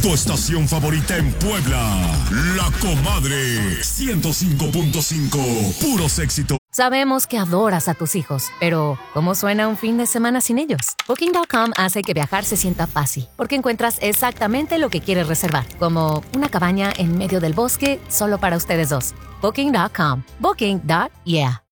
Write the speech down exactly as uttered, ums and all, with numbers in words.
Tu estación favorita en Puebla. La Comadre. ciento cinco punto cinco. Puros éxitos. Sabemos que adoras a tus hijos, pero ¿cómo suena un fin de semana sin ellos? Booking punto com hace que viajar se sienta fácil, porque encuentras exactamente lo que quieres reservar, como una cabaña en medio del bosque solo para ustedes dos. Booking punto com. Booking. Yeah.